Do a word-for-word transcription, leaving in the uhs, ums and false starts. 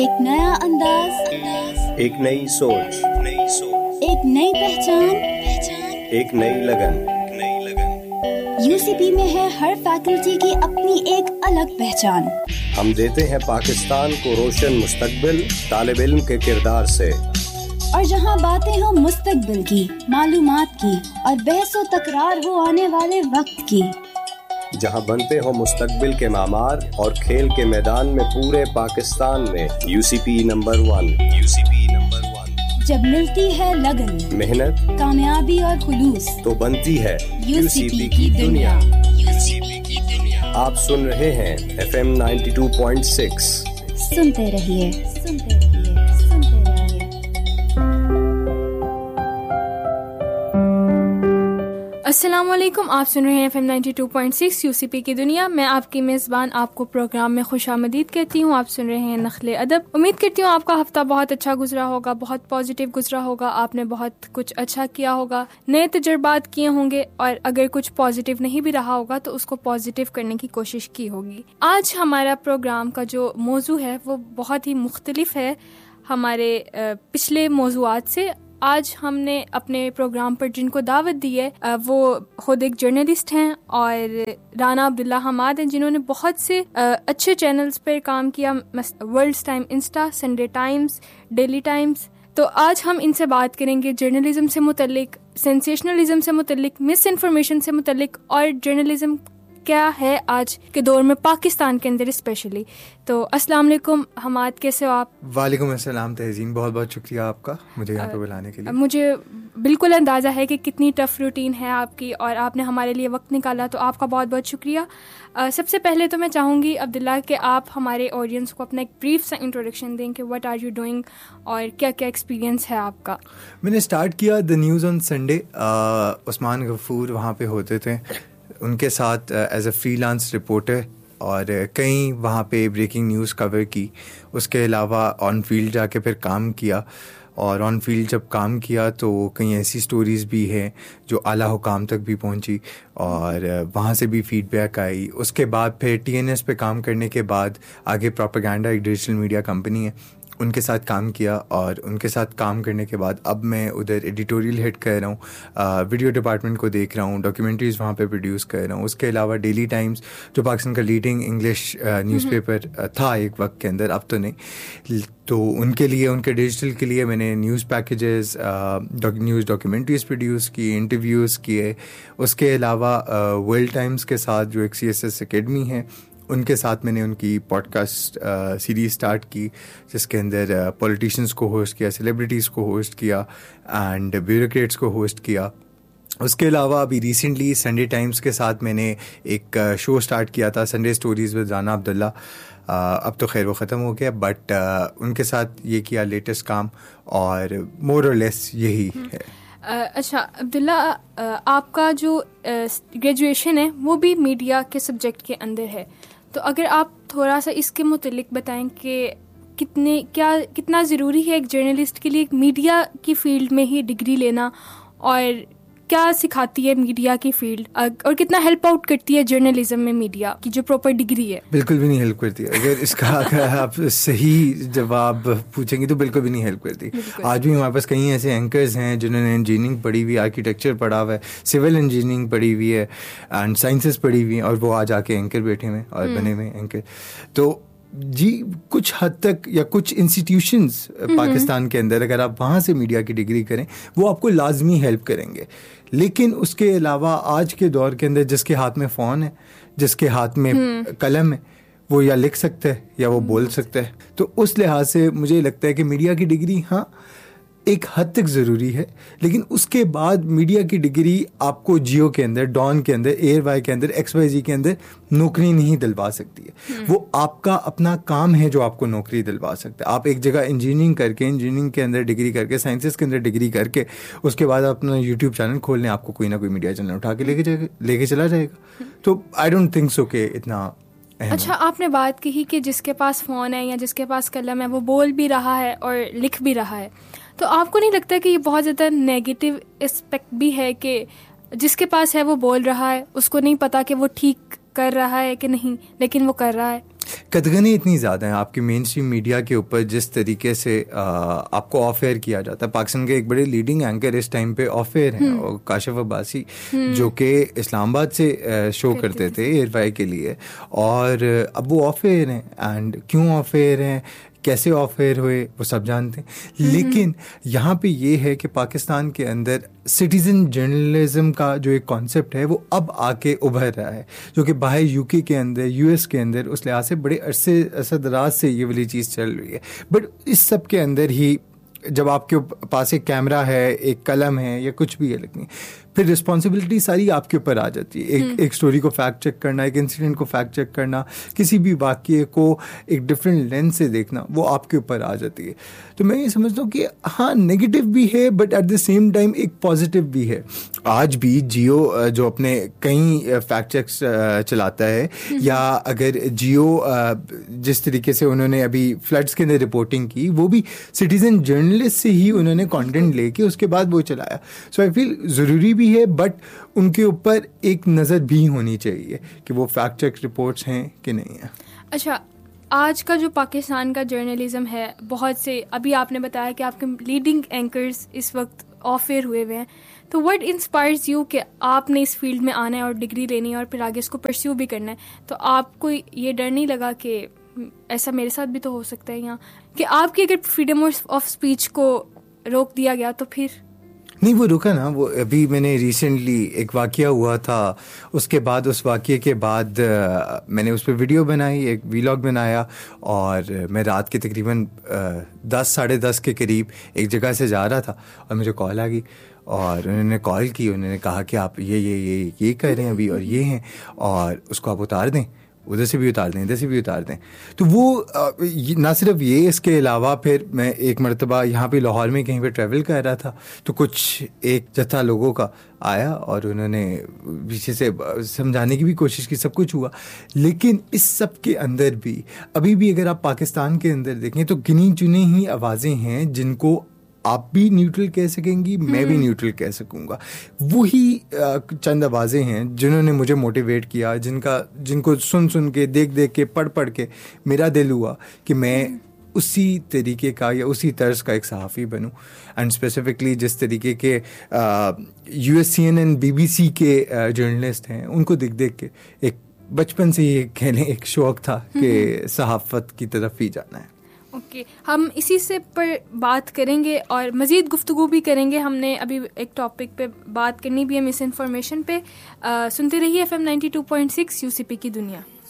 ایک نیا انداز، ایک نئی سوچ، نئی سوچ، ایک نئی پہچان، پہچان، ایک نئی لگن، نئی لگن۔ یو سی پی میں ہے ہر فیکلٹی کی اپنی ایک الگ پہچان۔ ہم دیتے ہیں پاکستان کو روشن مستقبل طالب علم کے کردار سے، اور جہاں باتیں ہوں مستقبل کی، معلومات کی، اور بحث و تکرار ہو آنے والے وقت کی، جہاں بنتے ہوں مستقبل کے معمار اور کھیل کے میدان میں پورے پاکستان میں you C P number one, you C P number one. جب ملتی ہے لگن، محنت، کامیابی اور خلوص، تو بنتی ہے یو سی پی کی دنیا۔ یو سی پی کی دنیا۔ آپ سن رہے ہیں F M ninety two point six. سنتے رہیے، سنتے رہیے، سنتے رہیے۔ السلام علیکم، آپ سن رہے ہیں F M ninety two point six you سی پی کی دنیا۔ میں آپ کی میزبان آپ کو پروگرام میں خوش آمدید کہتی ہوں۔ آپ سن رہے ہیں نخل ادب۔ امید کرتی ہوں آپ کا ہفتہ بہت اچھا گزرا ہوگا، بہت پازیٹیو گزرا ہوگا، آپ نے بہت کچھ اچھا کیا ہوگا، نئے تجربات کیے ہوں گے، اور اگر کچھ پازیٹیو نہیں بھی رہا ہوگا تو اس کو پازیٹیو کرنے کی کوشش کی ہوگی۔ آج ہمارا پروگرام کا جو موضوع ہے وہ بہت ہی مختلف ہے ہمارے پچھلے موضوعات سے۔ آج ہم نے اپنے پروگرام پر جن کو دعوت دی ہے وہ خود ایک جرنلسٹ ہیں اور رانا عبداللہ حماد ہیں، جنہوں نے بہت سے اچھے چینلز پر کام کیا، worlds time Insta, Sunday Times, daily Times. تو آج ہم ان سے بات کریں گے جرنلزم سے متعلق، سینسیشنلزم سے متعلق، مس انفارمیشن سے متعلق، اور جرنلزم کیا ہے آج کے دور میں پاکستان کے اندر اسپیشلی۔ تو السلام علیکم حماد، کیسے ہو آپ؟ وعلیکم السلام تہذین، بہت بہت شکریہ آپ کا مجھے یہاں پہ بلانے کے لیے۔ مجھے بالکل اندازہ ہے کہ کتنی ٹف روٹین ہے آپ کی، اور آپ نے ہمارے لیے وقت نکالا، تو آپ کا بہت بہت شکریہ۔ سب سے پہلے تو میں چاہوں گی عبداللہ کہ آپ ہمارے آڈینس کو اپنا ایک بریف سا انٹروڈکشن دیں کہ واٹ آر یو ڈوئنگ اور کیا کیا ایکسپیرینس ہے آپ کا۔ میں نے اسٹارٹ کیا دا نیوز آن سنڈے، عثمان غفور وہاں پہ ہوتے تھے، ان کے ساتھ as a free lance reporter, اور کئی وہاں پہ بریکنگ نیوز کور کی۔ اس کے علاوہ آن فیلڈ جا کے پھر کام کیا، اور آن فیلڈ جب کام کیا تو کئی ایسی سٹوریز بھی ہیں جو اعلیٰ حکام تک بھی پہنچی، اور وہاں سے بھی فیڈ بیک آئی۔ اس کے بعد پھر ٹی این ایس پہ کام کرنے کے بعد آگے پروپیگنڈا، ایک ڈیجیٹل میڈیا کمپنی ہے، ان کے ساتھ کام کیا، اور ان کے ساتھ کام کرنے کے بعد اب میں ادھر ایڈیٹوریل ہیڈ کر رہا ہوں، ویڈیو ڈپارٹمنٹ کو دیکھ رہا ہوں، ڈاکیومنٹریز وہاں پہ پروڈیوس کر رہا ہوں۔ اس کے علاوہ ڈیلی ٹائمز جو پاکستان کا لیڈنگ انگلش نیوز پیپر تھا ایک وقت کے اندر، اب تو نہیں، تو ان کے لیے، ان کے ڈیجیٹل کے لیے میں نے news packages, news documentaries produce کی، انٹرویوز کیے۔ اس کے علاوہ ورلڈ ٹائمز کے ساتھ جو ایک سی ایس ایس اکیڈمی ہے، ان کے ساتھ میں نے ان کی پوڈ کاسٹ سیریز سٹارٹ کی، جس کے اندر پولیٹیشنز کو ہوسٹ کیا، سیلیبریٹیز کو ہوسٹ کیا، اینڈ بیوروکریٹس کو ہوسٹ کیا۔ اس کے علاوہ ابھی ریسنٹلی سنڈے ٹائمز کے ساتھ میں نے ایک شو سٹارٹ کیا تھا، سنڈے اسٹوریز ود رانا عبداللہ۔ اب تو خیر وہ ختم ہو گیا، بٹ ان کے ساتھ یہ کیا لیٹسٹ کام، اور مور اور لیس یہی ہے۔ اچھا عبداللہ، آپ کا جو گریجویشن ہے وہ بھی میڈیا کے سبجیکٹ کے اندر ہے، تو اگر آپ تھوڑا سا اس کے متعلق بتائیں کہ کتنے کیا کتنا ضروری ہے ایک جرنلسٹ کے لیے ایک میڈیا کی فیلڈ میں ہی ڈگری لینا، اور کیا سکھاتی ہے میڈیا کی فیلڈ، اور کتنا ہیلپ آؤٹ کرتی ہے جرنلزم میں میڈیا کی جو پراپر ڈگری ہے؟ بالکل بھی نہیں ہیلپ کرتی۔ اگر اس کا اگر آپ صحیح جواب پوچھیں گے تو بالکل بھی نہیں ہیلپ کرتی۔ آج بھی ہمارے پاس کئی ایسے اینکرز ہیں جنہوں نے انجینئرنگ پڑھی ہوئی، آرکیٹیکچر پڑھا ہوا ہے، سول انجینئرنگ پڑھی ہوئی ہے، اینڈ سائنسز پڑھی ہوئی ہیں، اور وہ آج آ کے اینکر بیٹھے ہوئے اور بنے ہوئے اینکر۔ تو جی کچھ حد تک، یا کچھ انسٹیٹیوشنز پاکستان کے اندر اگر آپ وہاں سے میڈیا کی ڈگری کریں وہ آپ کو لازمی ہیلپ کریں گے، لیکن اس کے علاوہ آج کے دور کے اندر جس کے ہاتھ میں فون ہے، جس کے ہاتھ میں قلم ہے، وہ یا لکھ سکتا ہے یا وہ بول سکتا ہے۔ تو اس لحاظ سے مجھے لگتا ہے کہ میڈیا کی ڈگری ہاں ایک حد تک ضروری ہے، لیکن اس کے بعد میڈیا کی ڈگری آپ کو جیو کے اندر، ڈان کے اندر، ایئر وائی کے اندر، ایکس وائی زی کے اندر نوکری نہیں دلوا سکتی ہے۔ وہ آپ کا اپنا کام ہے جو آپ کو نوکری دلوا سکتا ہے۔ آپ ایک جگہ انجینئرنگ کر کے، انجینئرنگ کے اندر ڈگری کر کے، سائنسز کے اندر ڈگری کر کے، اس کے بعد اپنا یوٹیوب چینل کھول لیں، آپ کو کوئی نہ کوئی میڈیا چینل اٹھا کے لے کے جائے لے کے چلا جائے گا۔ تو آئی ڈونٹ تھنک سو کہ اتنا۔ اچھا، آپ نے بات کہی کہ جس کے پاس فون ہے یا جس کے پاس قلم ہے وہ بول بھی رہا ہے اور لکھ بھی رہا ہے، تو آپ کو نہیں لگتا کہ یہ بہت زیادہ نیگیٹو اسپیکٹ بھی ہے کہ جس کے پاس ہے وہ بول رہا ہے، اس کو نہیں پتا کہ وہ ٹھیک کر رہا ہے کہ نہیں، لیکن وہ کر رہا ہے؟ قدغنیں اتنی زیادہ ہیں آپ کی مین اسٹریم میڈیا کے اوپر جس طریقے سے آپ کو آف ایئر کیا جاتا ہے. پاکستان کے ایک بڑے لیڈنگ اینکر اس ٹائم پہ آف ایئر ہیں, اور کاشف عباسی جو کہ اسلام آباد سے شو کرتے تھے ایئر وائی کے لیے, اور اب وہ آف ایئر ہیں. اینڈ کیوں آف ایئر ہیں, کیسے آف ایئر ہوئے, وہ سب جانتے ہیں. لیکن یہاں پہ یہ ہے کہ پاکستان کے اندر سٹیزن جرنلزم کا جو ایک کانسیپٹ ہے وہ اب آ کے ابھر رہا ہے, جو کہ باہر یو کے کے اندر, یو ایس کے اندر اس لحاظ سے بڑے عرصے عرصہ دراز سے یہ والی چیز چل رہی ہے. بٹ اس سب کے اندر ہی جب آپ کے پاس ایک کیمرہ ہے, ایک قلم ہے, یا کچھ بھی ہے لگنی, پھر رسپانسبلٹی ساری آپ کے اوپر آ جاتی ہے. ایک ایک سٹوری کو فیکٹ چیک کرنا, ایک انسیڈنٹ کو فیکٹ چیک کرنا, کسی بھی واقعے کو ایک ڈفرینٹ لینس سے دیکھنا, وہ آپ کے اوپر آ جاتی ہے. تو میں یہ سمجھتا ہوں کہ ہاں نگیٹو بھی ہے, but at the same time ایک پازیٹیو بھی ہے. آج بھی جیو جو اپنے کئی فیکٹ چیکس چلاتا ہے, یا اگر جیو جس طریقے سے انہوں نے ابھی فلڈس کے اندر رپورٹنگ کی, وہ بھی سٹیزن جرنلسٹ سے ہی انہوں نے کانٹینٹ لے کے اس کے بعد وہ چلایا. سو آئی فیل ضروری بھی ہے, بٹ ان کے اوپر ایک نظر بھی ہونی چاہیے کہ وہ فیکٹ چیک رپورٹس ہیں کہ نہیں ہیں. اچھا, آج کا جو پاکستان کا جرنلزم ہے, بہت سے ابھی آپ نے بتایا کہ آپ کے لیڈنگ اینکرز اس وقت آف ایئر ہوئے ہوئے ہیں, تو وٹ انسپائرز یو کہ آپ نے اس فیلڈ میں آنا ہے اور ڈگری لینی ہے اور پھر آگے اس کو پرسیو بھی کرنا ہے, تو آپ کو یہ ڈر نہیں لگا کہ ایسا میرے ساتھ بھی تو ہو سکتا ہے یہاں, کہ آپ کی اگر فریڈم آف اسپیچ کو روک دیا گیا تو پھر؟ نہیں, وہ رکا نا. وہ ابھی میں نے ریسنٹلی ایک واقعہ ہوا تھا, اس کے بعد اس واقعے کے بعد میں نے اس پہ ویڈیو بنائی, ایک ویلاگ بنایا, اور میں رات کے تقریباً دس ساڑھے دس کے قریب ایک جگہ سے جا رہا تھا, اور مجھے کال آ گئی, اور انہوں نے کال کی, انہوں نے کہا کہ آپ یہ یہ یہ یہ کر رہے ہیں ابھی, اور یہ ہیں, اور اس کو آپ اتار دیں, ادھر سے بھی اتار دیں, ادھر سے بھی اتار دیں. تو وہ نہ صرف یہ, اس کے علاوہ پھر میں ایک مرتبہ یہاں پہ لاہور میں کہیں پہ ٹریول کر رہا تھا, تو کچھ ایک جتھا لوگوں کا آیا, اور انہوں نے پیچھے سے سمجھانے کی بھی کوشش کی, سب کچھ ہوا. لیکن اس سب کے اندر بھی ابھی بھی اگر آپ پاکستان کے اندر دیکھیں تو گنی چنی ہی آوازیں ہیں جن کو آپ بھی نیوٹرل کہہ سکیں گی, میں بھی نیوٹرل کہہ سکوں گا. وہی چند آوازیں ہیں جنہوں نے مجھے موٹیویٹ کیا, جن کا جن کو سن سن کے, دیکھ دیکھ کے, پڑھ پڑھ کے میرا دل ہوا کہ میں اسی طریقے کا یا اسی طرز کا ایک صحافی بنوں. اینڈ اسپیسیفکلی جس طریقے کے U S C N N, be B C کے جرنلسٹ ہیں, ان کو دیکھ دیکھ کے ایک بچپن سے یہ کہنے ایک شوق تھا کہ صحافت کی طرف ہی جانا ہے. Okay okay. ہم اسی سے پر بات کریں گے اور مزید گفتگو بھی کریں گے. ہم نے ابھی ایک ٹاپک پہ بات کرنی بھی ہے, مس انفارمیشن پہ. uh, سنتے رہیے F M ninety two point six you سی پی کی دنیا.